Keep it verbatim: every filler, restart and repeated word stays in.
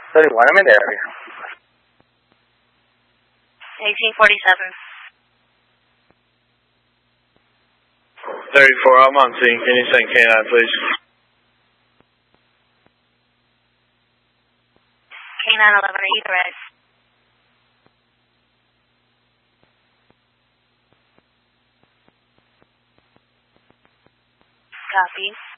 thirty-one, I'm in the area. eighteen forty-seven. thirty-four, I'm on scene. Can you send K nine, please? K nine eleven, are you correct? Copy.